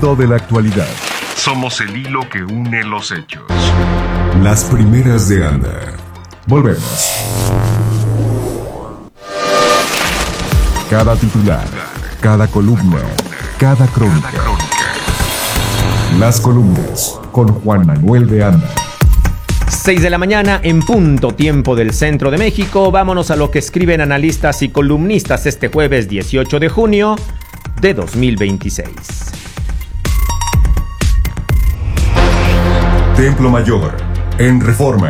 momento de la actualidad. Somos el hilo que une los hechos. Las primeras de Anda. Volvemos. Cada titular, cada columna, cada crónica. Las columnas con Juan Manuel de Anda. 6 de la mañana en punto, tiempo del centro de México. Vámonos a lo que escriben analistas y columnistas este jueves 18 de junio de 2026. Templo Mayor, en Reforma.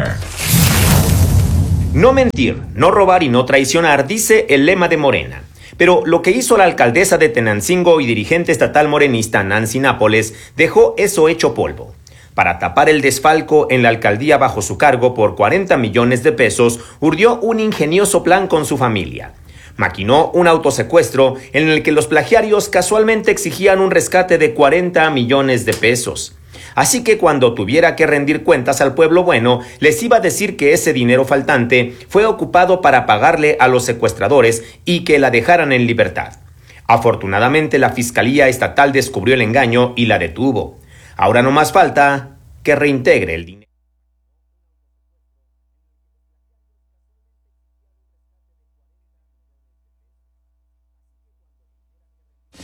No mentir, no robar y no traicionar, dice el lema de Morena. Pero lo que hizo la alcaldesa de Tenancingo y dirigente estatal morenista Nancy Nápoles dejó eso hecho polvo. Para tapar el desfalco en la alcaldía bajo su cargo por 40 millones de pesos, urdió un ingenioso plan con su familia. Maquinó un autosecuestro en el que los plagiarios casualmente exigían un rescate de 40 millones de pesos. Así que cuando tuviera que rendir cuentas al pueblo bueno, les iba a decir que ese dinero faltante fue ocupado para pagarle a los secuestradores y que la dejaran en libertad. Afortunadamente, la Fiscalía Estatal descubrió el engaño y la detuvo. Ahora no más falta que reintegre el dinero.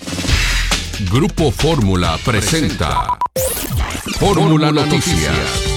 Grupo Fórmula presenta Fórmula Noticias.